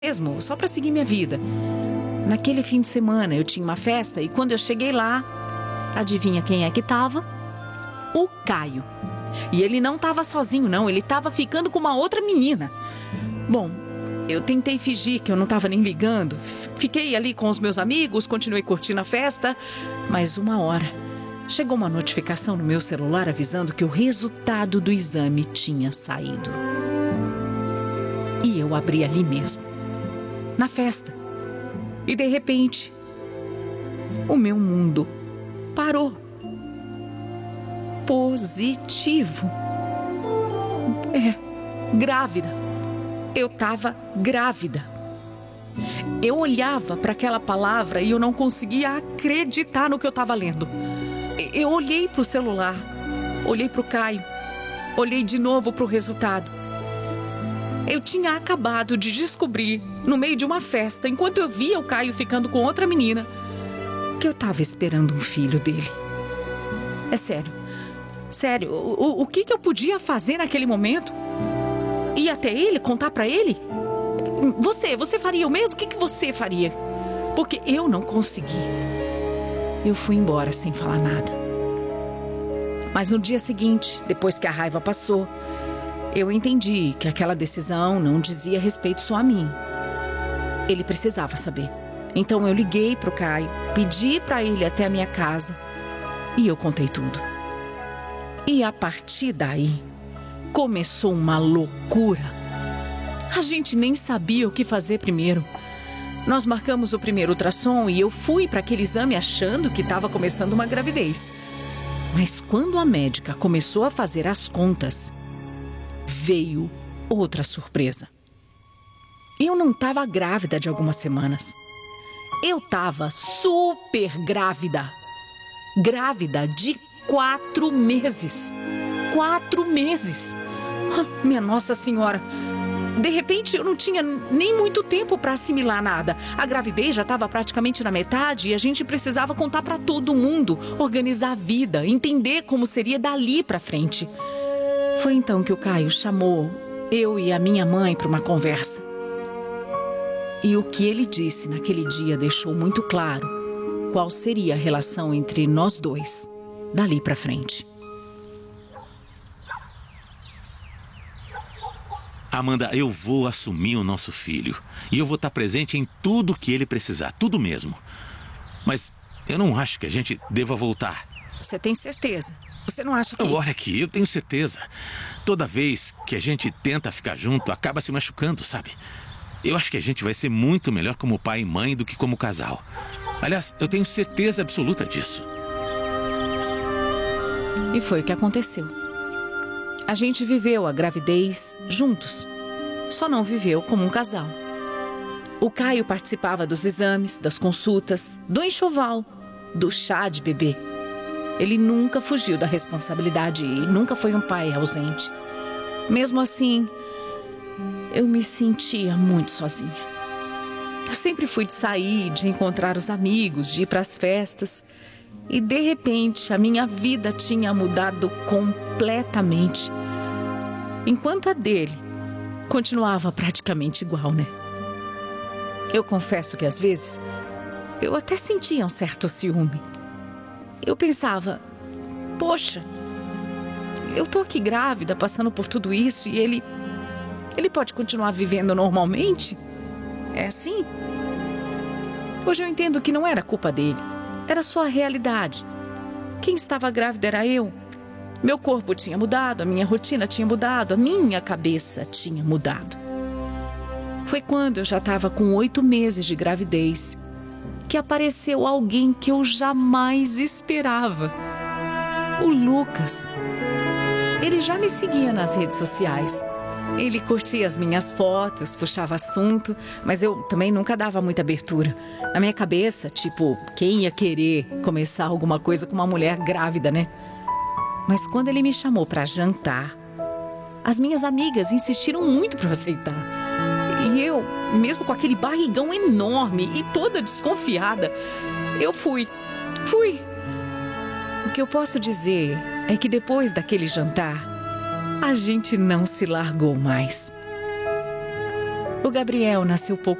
mesmo, só para seguir minha vida. Naquele fim de semana eu tinha uma festa e quando eu cheguei lá, adivinha quem é que tava? O Caio. E ele não tava sozinho, não, ele tava ficando com uma outra menina. Bom, eu tentei fingir que eu não tava nem ligando. Fiquei ali com os meus amigos, continuei curtindo a festa, mas uma hora chegou uma notificação no meu celular avisando que o resultado do exame tinha saído. E eu abri ali mesmo, na festa. E de repente, o meu mundo parou. Positivo. Grávida. Eu estava grávida. Eu olhava para aquela palavra e eu não conseguia acreditar no que eu estava lendo. Eu olhei para o celular, olhei para o Caio, olhei de novo para o resultado. Eu tinha acabado de descobrir, no meio de uma festa, enquanto eu via o Caio ficando com outra menina, que eu estava esperando um filho dele. É sério. Sério, o que eu podia fazer naquele momento? Ir até ele, contar pra ele? Você faria o mesmo? O que você faria? Porque eu não consegui. Eu fui embora sem falar nada. Mas no dia seguinte, depois que a raiva passou, eu entendi que aquela decisão não dizia respeito só a mim. Ele precisava saber. Então eu liguei pro Caio, pedi pra ele ir até a minha casa e eu contei tudo. E a partir daí, começou uma loucura. A gente nem sabia o que fazer primeiro. Nós marcamos o primeiro ultrassom e eu fui para aquele exame achando que estava começando uma gravidez. Mas quando a médica começou a fazer as contas, veio outra surpresa. Eu não estava grávida de algumas semanas. Eu estava super grávida. Grávida de 4 meses. 4 meses. Minha Nossa Senhora. De repente, eu não tinha nem muito tempo para assimilar nada. A gravidez já estava praticamente na metade e a gente precisava contar para todo mundo, organizar a vida, entender como seria dali para frente. Foi então que o Caio chamou eu e a minha mãe para uma conversa. E o que ele disse naquele dia deixou muito claro qual seria a relação entre nós dois dali para frente. Amanda, eu vou assumir o nosso filho. E eu vou estar presente em tudo que ele precisar, tudo mesmo. Mas eu não acho que a gente deva voltar. Você tem certeza? Você não acha que... Olha aqui, eu tenho certeza. Toda vez que a gente tenta ficar junto, acaba se machucando, sabe? Eu acho que a gente vai ser muito melhor como pai e mãe do que como casal. Aliás, eu tenho certeza absoluta disso. E foi o que aconteceu. A gente viveu a gravidez juntos. Só não viveu como um casal. O Caio participava dos exames, das consultas, do enxoval, do chá de bebê. Ele nunca fugiu da responsabilidade e nunca foi um pai ausente. Mesmo assim, eu me sentia muito sozinha. Eu sempre fui de sair, de encontrar os amigos, de ir para as festas. E, de repente, a minha vida tinha mudado completamente. Enquanto a dele continuava praticamente igual, né? Eu confesso que, às vezes, eu até sentia um certo ciúme. Eu pensava, poxa, eu tô aqui grávida, passando por tudo isso e ele pode continuar vivendo normalmente? É assim? Hoje eu entendo que não era culpa dele. Era só a realidade. Quem estava grávida era eu. Meu corpo tinha mudado, a minha rotina tinha mudado, a minha cabeça tinha mudado. Foi quando eu já estava com 8 meses de gravidez que apareceu alguém que eu jamais esperava. O Lucas. Ele já me seguia nas redes sociais. Ele curtia as minhas fotos, puxava assunto, mas eu também nunca dava muita abertura. Na minha cabeça, tipo, quem ia querer começar alguma coisa com uma mulher grávida, né? Mas quando ele me chamou para jantar, as minhas amigas insistiram muito para eu aceitar. E eu, mesmo com aquele barrigão enorme e toda desconfiada, eu fui. O que eu posso dizer é que depois daquele jantar, a gente não se largou mais. O Gabriel nasceu pouco